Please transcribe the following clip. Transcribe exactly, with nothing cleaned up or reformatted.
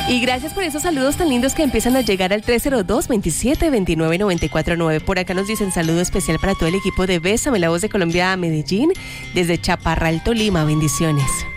Y gracias por esos saludos tan lindos que empiezan a llegar al tres cero dos, veintisiete, veintinueve, noventa y cuatro nueve. Por acá nos dicen saludo especial para todo el equipo de Bésame, la voz de Colombia a Medellín, desde Chaparral, Tolima. Bendiciones.